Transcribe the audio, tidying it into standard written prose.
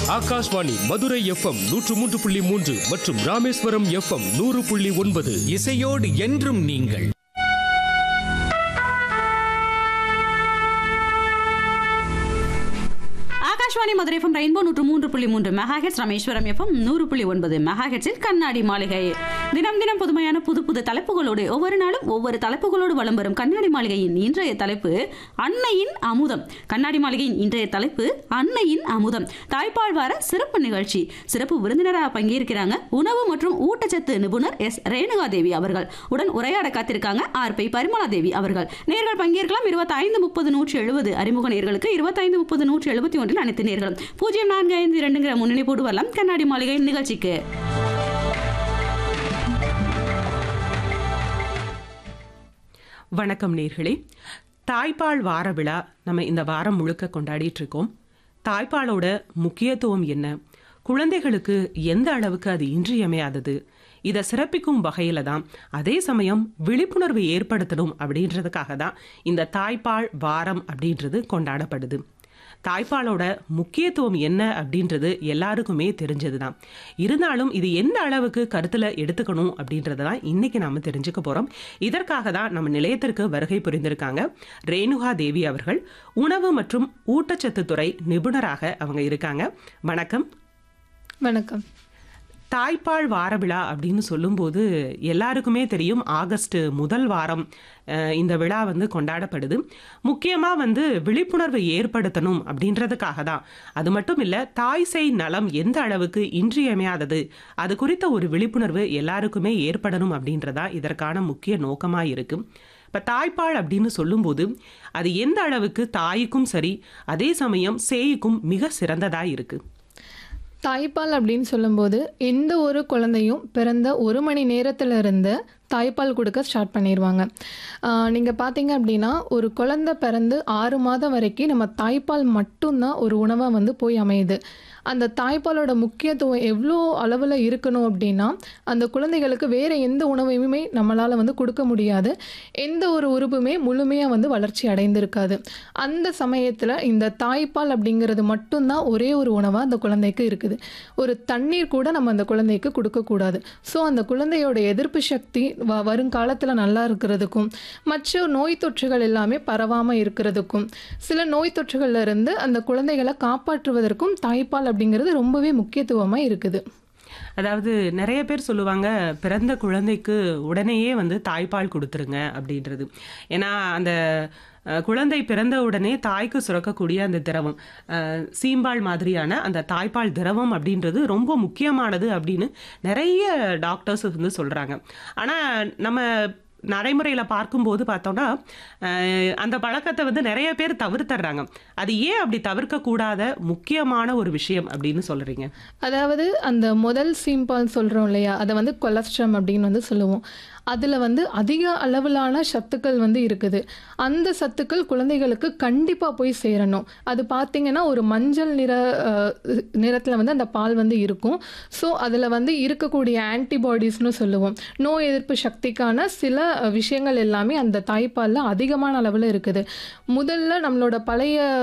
Akashvani Madurai FM 103.3 மற்றும் Rameswaram FM 100.9. இசையோடு என்றும் நீங்கள். Akashvani Madurai FM rainbow 103.3 megahertz, Rameswaram FM 100.9 மெகாஹெட்ஸில் கண்ணாடி மாளிகை. தினம் தினம் புதுமையான புது புது தலைப்புகளோடு ஒவ்வொரு நாளும் ஒவ்வொரு தலைப்புகளோடு வலம் வரும் கண்ணாடி மாளிகையின் இன்றைய தலைப்பு அன்னையின் அமுதம். கண்ணாடி மாளிகையின் இன்றைய தலைப்பு அன்னையின் அமுதம். தாய்ப்பால் வார சிறப்பு நிகழ்ச்சி. சிறப்பு விருந்தினராக பங்கேற்கிறாங்க உணவு மற்றும் ஊட்டச்சத்து நிபுணர் எஸ் ரேணுகா தேவி அவர்கள். உடன் உரையாட காத்திருக்காங்க ஆர்பி பரிமளா தேவி அவர்கள். நேர்கள் பங்கேற்கலாம் 2530-170. அறிமுக நேர்களுக்கு 2530-171 அனைத்து நேர்களும் 0452 முன்னணி போடு வரலாம் கண்ணாடி மாளிகை நிகழ்ச்சிக்கு. வணக்கம் நேர்களே. தாய்ப்பால் வார விழா நம்ம இந்த வாரம் முழுக்க கொண்டாடிட்டு இருக்கோம். தாய்ப்பாலோட முக்கியத்துவம் என்ன, குழந்தைகளுக்கு எந்த அளவுக்கு அது இன்றியமையாதது, இதை சிறப்பிக்கும் வகையில தான், அதே சமயம் விழிப்புணர்வு ஏற்படுத்தணும் அப்படின்றதுக்காக தான் இந்த தாய்ப்பால் வாரம் அப்படின்றது கொண்டாடப்படுது. தாய்ப்பாலோட முக்கியத்துவம் என்ன அப்படின்றது எல்லாருக்குமே தெரிஞ்சது தான். இருந்தாலும் இது எந்த அளவுக்கு கருத்தில் எடுத்துக்கணும் அப்படின்றத தான் இன்னைக்கு நாம் தெரிஞ்சுக்க போகிறோம். இதற்காக தான் நம்ம நிலையத்திற்கு வருகை புரிந்திருக்காங்க ரேணுகா தேவி அவர்கள். உணவு மற்றும் ஊட்டச்சத்து துறை நிபுணராக அவங்க இருக்காங்க. வணக்கம். வணக்கம். தாய்ப்பால் வார விழா அப்படின்னு சொல்லும்போது எல்லாருக்குமே தெரியும், ஆகஸ்ட் முதல் வாரம் இந்த விழா கொண்டாடப்படுது. முக்கியமாக விழிப்புணர்வு ஏற்படுத்தணும் அப்படின்றதுக்காக தான். அது மட்டும் இல்லை, தாய் சேய் நலம் எந்த அளவுக்கு இன்றியமையாதது அது குறித்த ஒரு விழிப்புணர்வு எல்லாருக்குமே ஏற்படணும் அப்படின்றதா இதற்கான முக்கிய நோக்கமாக இருக்குது. இப்போ தாய்ப்பால் அப்படின்னு சொல்லும்போது அது எந்த அளவுக்கு தாய்க்கும் சரி, அதே சமயம் சேய்க்கும் மிக சிறந்ததாக இருக்குது. தாய்ப்பால் அப்படின்னு சொல்லும்போது எந்த ஒரு குழந்தையும் பிறந்த 1 மணி நேரத்திலிருந்து தாய்ப்பால் கொடுக்க ஸ்டார்ட் பண்ணிடுவாங்க. நீங்கள் பார்த்தீங்க அப்படின்னா ஒரு குழந்தை பிறந்து 6 மாதம் வரைக்கும் நம்ம தாய்ப்பால் மட்டும்தான் ஒரு உணவாக போய் அமையுது. அந்த தாய்ப்பாலோட முக்கியத்துவம் எவ்வளோ அளவில் இருக்கணும் அப்படின்னா, அந்த குழந்தைகளுக்கு வேறு எந்த உணவையுமே நம்மளால் கொடுக்க முடியாது. எந்த ஒரு உறுப்புமே முழுமையாக வளர்ச்சி அடைந்திருக்காது. அந்த சமயத்தில் இந்த தாய்ப்பால் அப்படிங்கிறது மட்டும்தான் ஒரே ஒரு உணவாக அந்த குழந்தைக்கு இருக்குது. ஒரு தண்ணீர் கூட நம்ம அந்த குழந்தைக்கு கொடுக்கக்கூடாது. ஸோ அந்த குழந்தையோட எதிர்ப்பு சக்தி வருங்காலத்தில் நல்லா இருக்கிறதுக்கும், மற்ற நோய் தொற்றுகள் எல்லாமே பரவாமல் இருக்கிறதுக்கும், சில நோய் தொற்றுகள்ல இருந்து அந்த குழந்தைகளை காப்பாற்றுவதற்கும் தாய்ப்பால் அப்படிங்கிறது ரொம்பவே முக்கியத்துவமாக இருக்குது. அதாவது நிறைய பேர் சொல்லுவாங்க, பிறந்த குழந்தைக்கு உடனேயே தாய்ப்பால் கொடுத்துருங்க அப்படின்றது. ஏன்னா அந்த குழந்தை பிறந்த உடனே தாய்க்கு சுரக்கக்கூடிய அந்த திரவம், சீம்பால் மாதிரியான அந்த தாய்ப்பால் திரவம் அப்படின்றது ரொம்ப முக்கியமானது அப்படின்னு நிறைய டாக்டர்ஸ் சொல்கிறாங்க. ஆனால் நம்ம நடைமுறையில் பார்க்கும்போது பார்த்தோன்னா அந்த பழக்கத்தை நிறைய பேர் தவிர்த்துறாங்க. அது ஏன் அப்படி தவிர்க்கக்கூடாத முக்கியமான ஒரு விஷயம் அப்படின்னு சொல்கிறீங்க? அதாவது அந்த முதல் சீம்பால் சொல்கிறோம் இல்லையா, அதை கொலஸ்ட்ரம் அப்படின்னு சொல்லுவோம். அதில் அதிக அளவிலான சத்துக்கள் இருக்குது. அந்த சத்துக்கள் குழந்தைகளுக்கு கண்டிப்பாக போய் சேரணும். அது பார்த்திங்கன்னா ஒரு மஞ்சள் நிறத்தில் அந்த பால் இருக்கும். ஸோ அதில் இருக்கக்கூடிய ஆன்டிபாடிஸ்னு சொல்லுவோம், நோய் எதிர்ப்பு சக்திக்கான சில விஷயங்கள் எல்லாமே அந்த தாய்ப்பாலில் அதிகமான அளவில் இருக்குது. முதல்ல நம்மளோட பழைய